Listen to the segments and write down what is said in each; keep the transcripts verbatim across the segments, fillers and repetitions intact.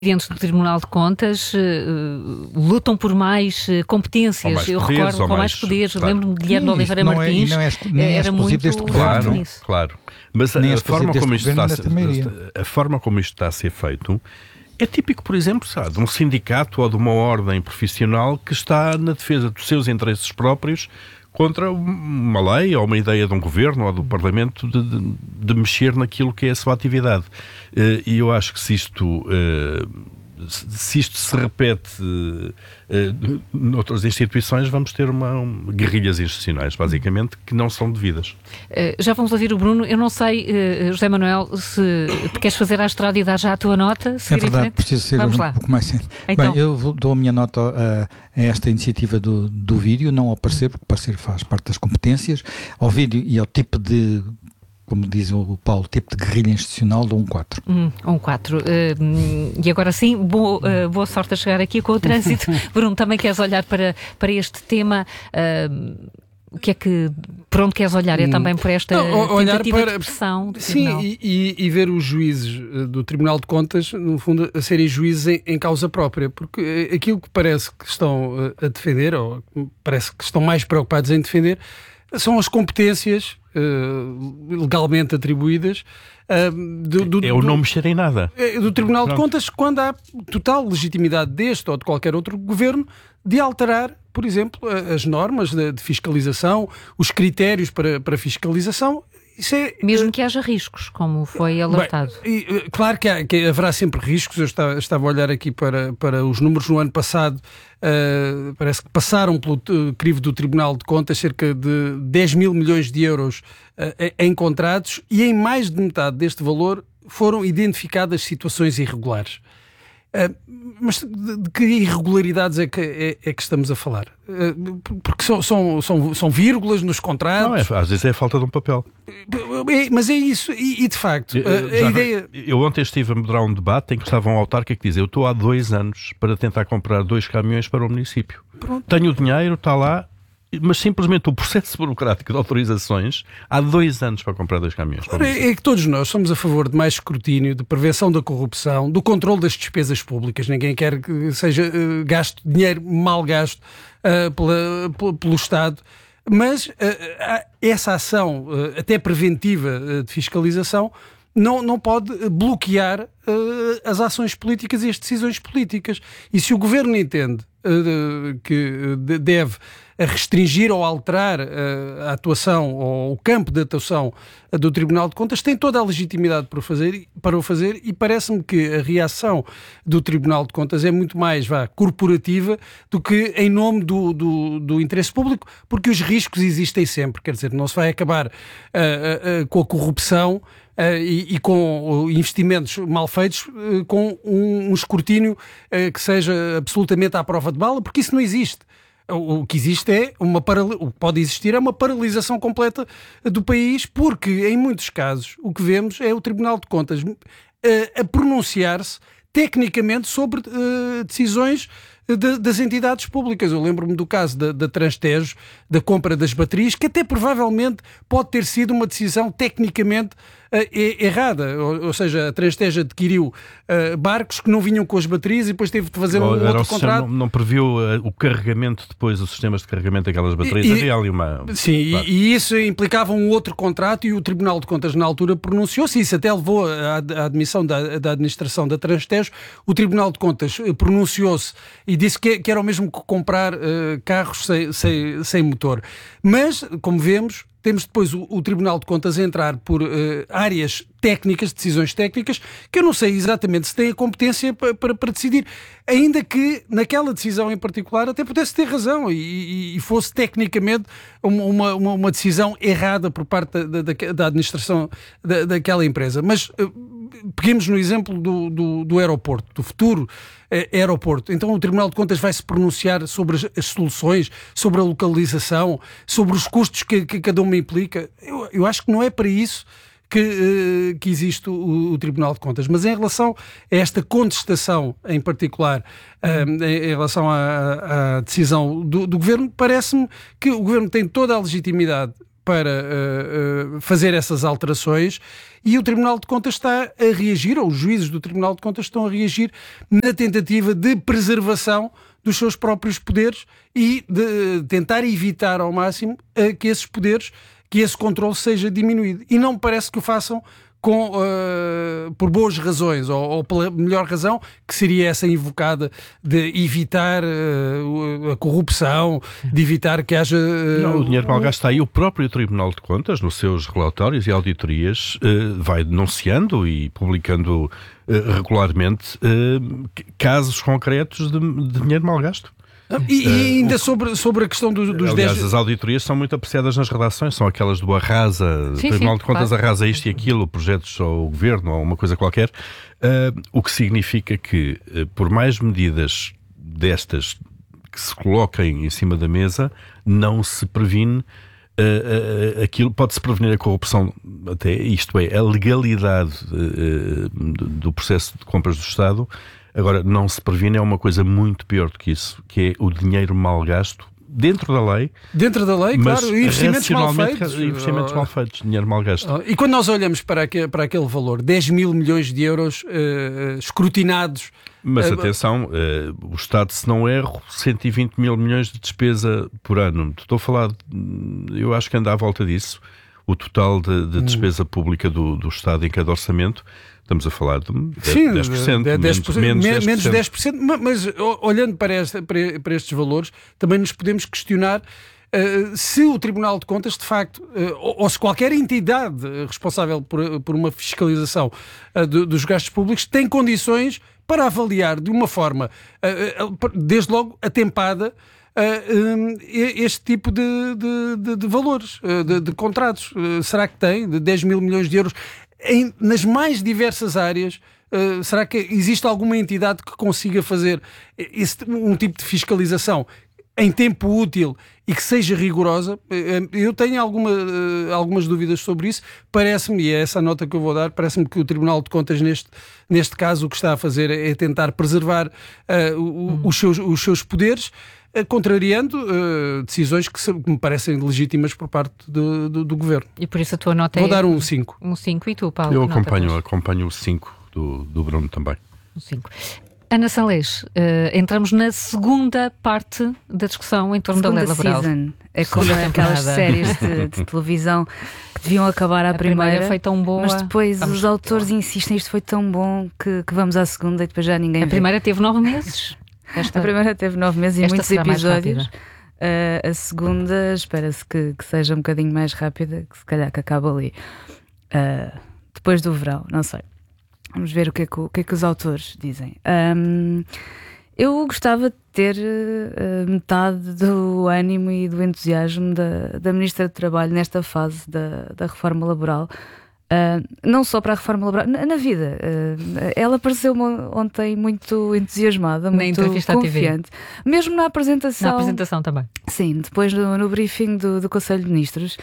Presidentes do Tribunal de Contas uh, lutam por mais uh, competências, mais eu poderes, recordo, com mais, mais poderes. Claro. Lembro-me de Guilherme Oliveira não Martins, é, não é, nem é era muito deste claro, governo. nisso. Claro, mas a, Nem a, forma como isto está a, governo, ser, a forma como isto está a ser feito é típico, por exemplo, sabe, de um sindicato ou de uma ordem profissional que está na defesa dos seus interesses próprios contra uma lei ou uma ideia de um governo ou do Parlamento de, de, de mexer naquilo que é a sua atividade. E eu acho que se isto, se isto se repete noutras instituições, vamos ter uma, uma guerrilhas institucionais, basicamente, que não são devidas. Já vamos ouvir o Bruno. Eu não sei, José Manuel, se te queres fazer a estrada e dar já a tua nota? É verdade, preciso ser vamos um lá. pouco mais cedo. Então. Bem, eu dou a minha nota a, a esta iniciativa do, do vídeo, não ao parecer, porque o parecer faz parte das competências, ao vídeo e ao tipo de, como diz o Paulo, tipo de guerrilha institucional, dou um quatro. Hum, um quatro. Uh, e agora sim, boa, uh, boa sorte a chegar aqui com o trânsito. Bruno, também queres olhar para, para este tema? Uh, o que é que, por onde queres olhar? É também por esta não, olhar tentativa para, de pressão do sim, Tribunal? Sim, e, e ver os juízes do Tribunal de Contas, no fundo, a serem juízes em, em causa própria, porque aquilo que parece que estão a defender, ou parece que estão mais preocupados em defender, são as competências uh, legalmente atribuídas uh, do, do, é o não mexer em nada. Do Tribunal Pronto. de Contas, quando há total legitimidade deste ou de qualquer outro governo de alterar, por exemplo, as normas de, de fiscalização, os critérios para, para fiscalização. Isso é, mesmo que haja riscos, como foi alertado. Bem, e, claro que, há, que haverá sempre riscos. Eu estava, estava a olhar aqui para, para os números no ano passado. Uh, parece que passaram pelo uh, crivo do Tribunal de Contas cerca de dez mil milhões de euros uh, encontrados, e em mais de metade deste valor foram identificadas situações irregulares. Uh, mas de, de que irregularidades é que, é, é que estamos a falar? Uh, porque são, são, são, são vírgulas nos contratos. Não, é, às vezes é a falta de um papel. É, mas é isso, e, e de facto, eu, a, a ideia... Eu ontem estive a moderar um debate em que estava um autarca que diz: eu estou há dois anos para tentar comprar dois caminhões para o município. Pronto. Tenho o dinheiro, está lá, mas simplesmente o processo burocrático de autorizações, há dois anos para comprar dois caminhões. É, é que todos nós somos a favor de mais escrutínio, de prevenção da corrupção, do controle das despesas públicas. Ninguém quer que seja uh, gasto, dinheiro mal gasto uh, pela, pelo, pelo Estado. Mas uh, essa ação, uh, até preventiva, uh, de fiscalização, não, não pode bloquear uh, as ações políticas e as decisões políticas. E se o Governo entende uh, que deve restringir ou alterar uh, a atuação ou o campo de atuação uh, do Tribunal de Contas, tem toda a legitimidade para o fazer, para o fazer e parece-me que a reação do Tribunal de Contas é muito mais vá, corporativa do que em nome do, do, do interesse público, porque os riscos existem sempre. Quer dizer, não se vai acabar uh, uh, uh, com a corrupção Uh, e, e com investimentos mal feitos, uh, com um, um escrutínio uh, que seja absolutamente à prova de bala, porque isso não existe. O, o que existe é uma paral... o que pode existir é uma paralisação completa do país, porque em muitos casos o que vemos é o Tribunal de Contas uh, a pronunciar-se tecnicamente sobre uh, decisões de, das entidades públicas. Eu lembro-me do caso da, da Transtejo, da compra das baterias, que até provavelmente pode ter sido uma decisão tecnicamente uh, errada. Ou, ou seja, a Transtejo adquiriu uh, barcos que não vinham com as baterias e depois teve de fazer um Era outro o contrato. Não, não previu uh, o carregamento depois, os sistemas de carregamento daquelas baterias. E, Havia ali uma... Sim, claro. e, e isso implicava um outro contrato, e o Tribunal de Contas na altura pronunciou-se. Isso até levou à, à admissão da, da administração da Transtejo. O Tribunal de Contas pronunciou-se e disse que, que era o mesmo que comprar uh, carros sem, sem, sem motor. Mas, como vemos, temos depois o, o Tribunal de Contas a entrar por uh, áreas técnicas, decisões técnicas, que eu não sei exatamente se tem a competência para, para, para decidir, ainda que naquela decisão em particular até pudesse ter razão e, e, e fosse tecnicamente uma, uma, uma decisão errada por parte da, da, da administração da, daquela empresa. Mas uh, peguemos no exemplo do, do, do aeroporto, do futuro uh, aeroporto. Então o Tribunal de Contas vai se pronunciar sobre as, as soluções, sobre a localização, sobre os custos que, que cada uma implica. Eu, eu acho que não é para isso que, que existe o, o Tribunal de Contas. Mas em relação a esta contestação em particular, um, em, em relação à, à decisão do, do Governo, parece-me que o Governo tem toda a legitimidade para uh, uh, fazer essas alterações, e o Tribunal de Contas está a reagir, ou os juízes do Tribunal de Contas estão a reagir na tentativa de preservação dos seus próprios poderes e de tentar evitar ao máximo uh, que esses poderes, que esse controle seja diminuído. E não me parece que o façam com, uh, por boas razões, ou, ou pela melhor razão, que seria essa invocada de evitar uh, a corrupção, de evitar que haja... Uh, não, o dinheiro mal gasto está aí. O próprio Tribunal de Contas, nos seus relatórios e auditorias, uh, vai denunciando e publicando uh, regularmente uh, casos concretos de, de dinheiro mal gasto. E, e ainda sobre, sobre a questão do, dos Aliás, dez... as auditorias são muito apreciadas nas redações, são aquelas do arrasa, sim, o Tribunal sim, de Contas claro. arrasa isto e aquilo, projetos ao governo ou uma coisa qualquer, uh, o que significa que, uh, por mais medidas destas que se coloquem em cima da mesa, não se previne uh, uh, aquilo, pode-se prevenir a corrupção até, isto é, a legalidade uh, do, do processo de compras do Estado. Agora, não se previne é uma coisa muito pior do que isso, que é o dinheiro mal gasto dentro da lei. Dentro da lei, mas claro, investimentos mal racionalmente, feitos. Investimentos mal feitos, dinheiro mal gasto. E quando nós olhamos para aquele, para aquele valor, dez mil milhões de euros uh, escrutinados... Mas uh, atenção, uh, o Estado, se não erro, cento e vinte mil milhões de despesa por ano. Estou a falar, eu acho que anda à volta disso, o total de, de despesa hum. pública do, do Estado em cada orçamento. Estamos a falar de Sim, dez por cento, dez por cento, menos, menos, menos dez por cento, mas olhando para, esta, para estes valores, também nos podemos questionar uh, se o Tribunal de Contas, de facto, uh, ou, ou se qualquer entidade responsável por, por uma fiscalização uh, do, dos gastos públicos tem condições para avaliar de uma forma, uh, uh, desde logo, atempada, Uh, um, este tipo de, de, de, de valores, uh, de, de contratos. Uh, será que tem? De dez mil milhões de euros em, nas mais diversas áreas. Uh, será que existe alguma entidade que consiga fazer esse, um tipo de fiscalização em tempo útil e que seja rigorosa? Uh, eu tenho alguma, uh, algumas dúvidas sobre isso. Parece-me, e é essa a nota que eu vou dar, parece-me que o Tribunal de Contas neste, neste caso o que está a fazer é tentar preservar uh, o, uhum. os, seus, os seus poderes, contrariando uh, decisões que, se, que me parecem legítimas por parte do, do, do Governo. E por isso a tua nota Vou é... dar um cinco. Um cinco. E tu, Paulo? Eu acompanho, acompanho o cinco do, do Bruno também. Um cinco. Ana Sanlês, uh, entramos na segunda parte da discussão em torno segunda da lei laboral. Season. É como aquelas séries de, de televisão que deviam acabar à a primeira, primeira foi tão boa, mas depois vamos... os autores insistem, isto foi tão bom que, que vamos à segunda e depois já ninguém A vê. primeira teve nove meses. Esta, a primeira teve nove meses e muitos episódios. Uh, a segunda espera-se que, que seja um bocadinho mais rápida, que se calhar que acabe ali. Uh, depois do verão, não sei. Vamos ver o que é que, o que, é que os autores dizem. Um, eu gostava de ter uh, metade do ânimo e do entusiasmo da, da Ministra do Trabalho nesta fase da, da reforma laboral. Uh, não só para a reforma laboral, na, na vida. Uh, ela pareceu-me ontem muito entusiasmada, na muito confiante. Mesmo na apresentação. Na apresentação também. Sim, depois no, no briefing do, do Conselho de Ministros,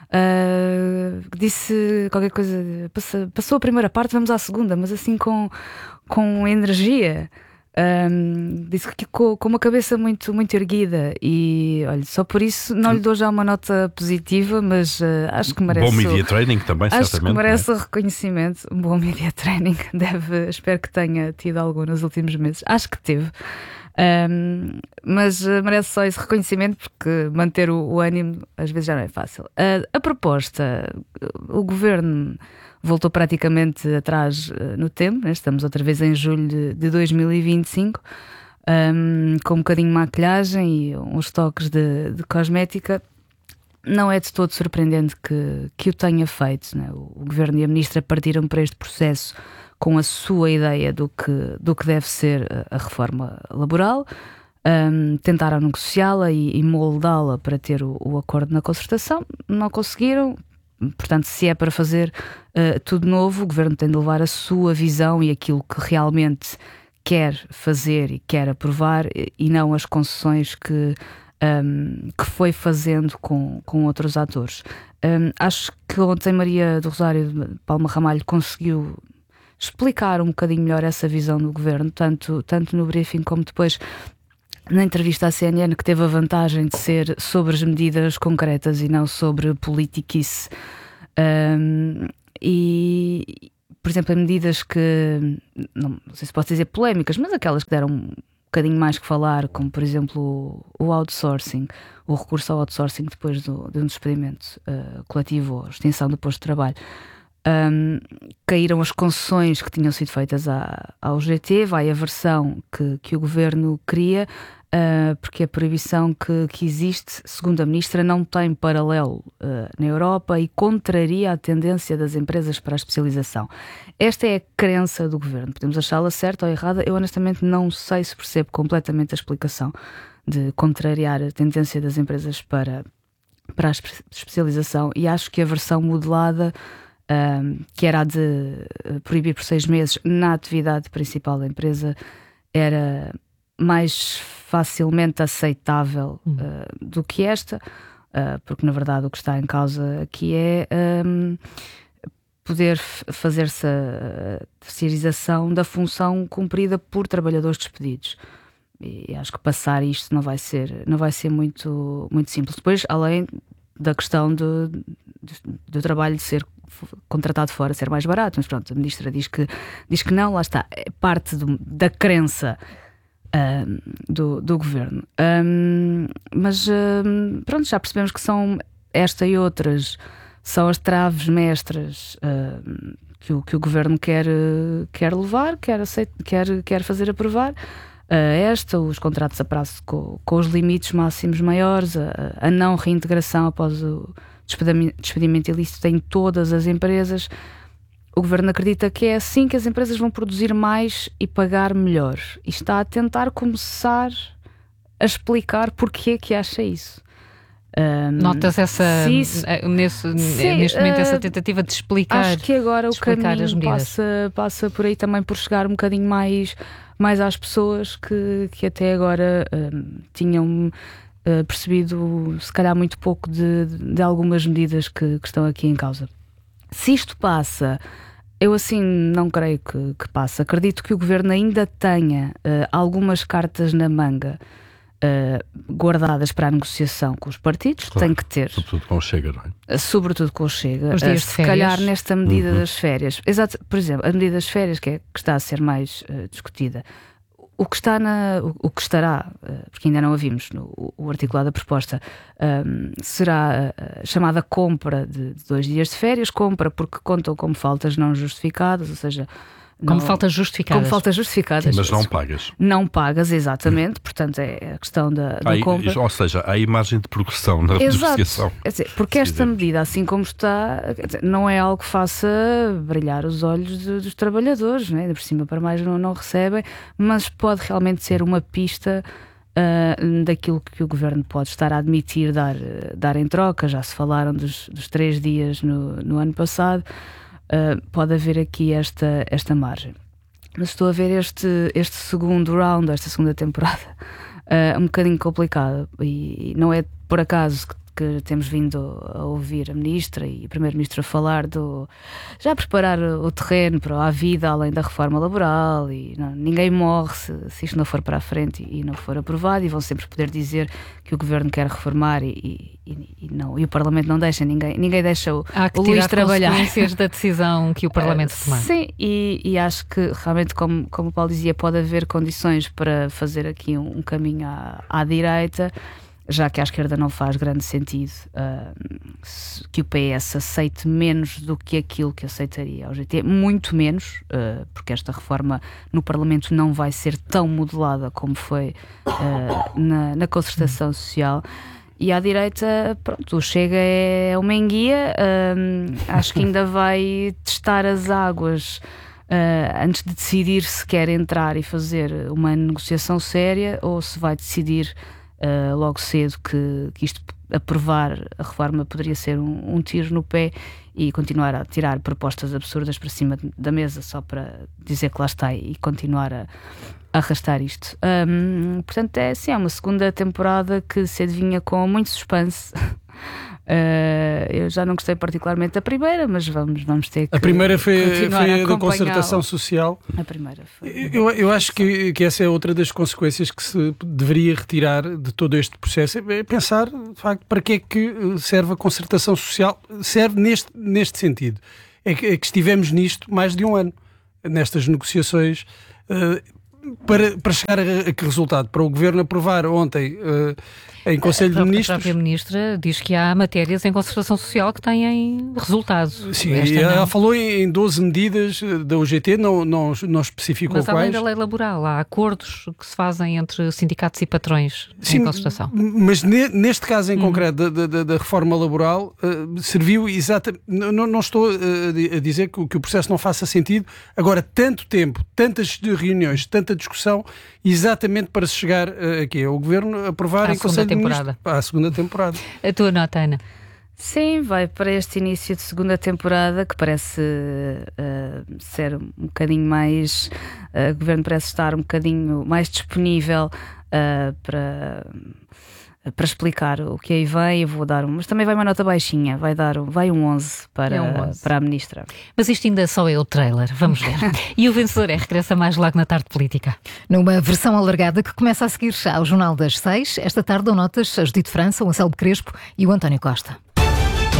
uh, disse qualquer coisa. Passou, passou a primeira parte, vamos à segunda, mas assim com, com energia. Um, disse que com, com uma cabeça muito, muito erguida e olha, só por isso não lhe dou já uma nota positiva, mas uh, acho que merece. Bom media training também, acho certamente. Que merece é? o reconhecimento. Um bom media training, deve, espero que tenha tido algum nos últimos meses. Acho que teve. Um, mas uh, merece só esse reconhecimento porque manter o, o ânimo às vezes já não é fácil. Uh, a proposta, o governo voltou praticamente atrás uh, no tempo, né? Estamos outra vez em julho de, de dois mil e vinte e cinco, um, com um bocadinho de maquilhagem e uns toques de, de cosmética. Não é de todo surpreendente que, que o tenha feito, né? O, o governo e a ministra partiram para este processo com a sua ideia do que, do que deve ser a reforma laboral, um, tentaram negociá-la e, e moldá-la para ter o, o acordo na concertação, não conseguiram. Portanto, se é para fazer uh, tudo novo, o governo tem de levar a sua visão e aquilo que realmente quer fazer e quer aprovar, e não as concessões que, um, que foi fazendo com, com outros atores. Um, acho que ontem Maria do Rosário Palma Ramalho conseguiu explicar um bocadinho melhor essa visão do governo, tanto, tanto no briefing como depois na entrevista à C N N que teve a vantagem de ser sobre as medidas concretas e não sobre politiquice. Um, e, por exemplo, em medidas que, não, não sei se posso dizer polémicas, mas aquelas que deram um bocadinho mais que falar, como por exemplo o outsourcing, o recurso ao outsourcing depois do, de um despedimento uh, coletivo ou extinção do posto de trabalho. Um, caíram as concessões que tinham sido feitas à, ao G T, vai a versão que, que o governo queria, uh, porque a proibição que, que existe, segundo a ministra, não tem paralelo uh, na Europa e contraria a tendência das empresas para a especialização. Esta é a crença do governo. Podemos achá-la certa ou errada, eu honestamente não sei se percebo completamente a explicação de contrariar a tendência das empresas para, para a especialização, e acho que a versão modelada, Um, que era a de proibir por seis meses na atividade principal da empresa, era mais facilmente aceitável uh, do que esta, uh, porque na verdade o que está em causa aqui é um, poder fazer-se a terceirização da função cumprida por trabalhadores despedidos. E acho que passar isto não vai ser, não vai ser muito, muito simples. Depois, além da questão do, do, do trabalho de ser contratado fora, ser mais barato, mas pronto, a ministra diz que, diz que não, lá está, é parte do, da crença um, do, do governo. Um, mas um, pronto, já percebemos que são esta e outras, são as traves mestras um, que, o, que o governo quer, quer levar, quer, aceit, quer, quer fazer aprovar. Uh, esta, os contratos a prazo com, com os limites máximos maiores, a, a não reintegração após o despedimento ilícito em todas as empresas. O governo acredita que é assim que as empresas vão produzir mais e pagar melhor, e está a tentar começar a explicar porque é que acha isso. Um, Notas essa, isso, nesse, sim, neste momento, uh, essa tentativa de explicar. Acho que agora o caminho passa, passa por aí também, por chegar um bocadinho mais, mais às pessoas que, que até agora um, tinham uh, percebido se calhar muito pouco de, de algumas medidas que, que estão aqui em causa. Se isto passa, eu assim não creio que, que passe. Acredito que o governo ainda tenha uh, algumas cartas na manga Uh, guardadas para a negociação com os partidos, claro, tem que ter. Sobretudo com o Chega, não é? Sobretudo com o Chega. Os dias uh, de se férias. calhar nesta medida Uhum. das férias. Exato, por exemplo, a medida das férias que, é, que está a ser mais uh, discutida. O que está na. O, o que estará, uh, porque ainda não a vimos, no, o, o articulado da proposta, um, será uh, chamada compra de, de dois dias de férias, compra porque contam como faltas não justificadas, ou seja. Como não, faltas justificadas. Como faltas justificadas. Mas não pagas. Não pagas, exatamente. Portanto, é a questão da, da Há, compra. Ou seja, há imagem de progressão na negociação. Quer dizer, porque esta medida, assim como está, quer dizer, não é algo que faça brilhar os olhos de, dos trabalhadores, né? De por cima para mais não, não recebem, mas pode realmente ser uma pista uh, daquilo que o governo pode estar a admitir dar, dar em troca. Já se falaram dos, dos três dias no, no ano passado. Uh, pode haver aqui esta, esta margem. Mas estou a ver este, este segundo round, esta segunda temporada, uh, um bocadinho complicado, e não é por acaso que, que temos vindo a ouvir a ministra e o primeiro-ministro a falar do já preparar o terreno para a vida além da reforma laboral, e não, ninguém morre se, se isto não for para a frente e, e não for aprovado, e vão sempre poder dizer que o governo quer reformar e, e, e, não, e o Parlamento não deixa, ninguém, ninguém deixa o, Há que o Luís tirar trabalhar. consequências da decisão que o Parlamento Uh, tomar. Sim, e, e acho que realmente, como, como o Paulo dizia, pode haver condições para fazer aqui um, um caminho à, à direita, já que à esquerda não faz grande sentido uh, que o P S aceite menos do que aquilo que aceitaria ao G T, muito menos, uh, porque esta reforma no Parlamento não vai ser tão modelada como foi uh, na, na concertação social. E à direita, pronto, o Chega é uma enguia, um, acho que ainda vai testar as águas uh, antes de decidir se quer entrar e fazer uma negociação séria, ou se vai decidir uh, logo cedo que, que isto, aprovar a reforma, poderia ser um, um tiro no pé, e continuar a tirar propostas absurdas para cima da mesa só para dizer que lá está e continuar a arrastar isto. Um, portanto, é, sim, é uma segunda temporada que se adivinha com muito suspense. Uh, eu já não gostei particularmente da primeira, mas vamos, vamos ter que. A primeira foi, foi a da a concertação social. A primeira foi. Eu, eu acho que, que essa é outra das consequências que se deveria retirar de todo este processo. É pensar, de facto, para que é que serve a concertação social? Serve neste, neste sentido. É que, é que estivemos nisto mais de um ano, nestas negociações. Uh, Para, para chegar a, a que resultado? Para o Governo aprovar ontem uh, em Conselho de Ministros? A própria Ministra diz que há matérias em concertação social que têm resultado. Sim, ela não. falou em doze medidas da U G T, não, não, não especificou mas quais. Mas além da lei laboral, há acordos que se fazem entre sindicatos e patrões Sim, em concertação. Mas ne, neste caso em hum. concreto da, da, da reforma laboral, uh, serviu exatamente... Não, não estou uh, a dizer que, que o processo não faça sentido. Agora, tanto tempo, tantas reuniões, tanta discussão, exatamente para se chegar uh, aqui. O Governo aprovar à em Conselho de Ministros à segunda temporada. A tua nota, Ana? Sim, vai para este início de segunda temporada que parece uh, ser um bocadinho mais... Uh, o Governo parece estar um bocadinho mais disponível uh, para... para explicar o que aí vem. Eu vou dar um, mas também vai uma nota baixinha, vai dar um, vai um onze para, é um onze para a Ministra. Mas isto ainda só é o trailer, vamos ver. E o vencedor é Regressa Mais logo na tarde política. Numa versão alargada que começa a seguir ao Jornal das Seis, esta tarde dão notas a Judite França, o Anselmo Crespo e o António Costa.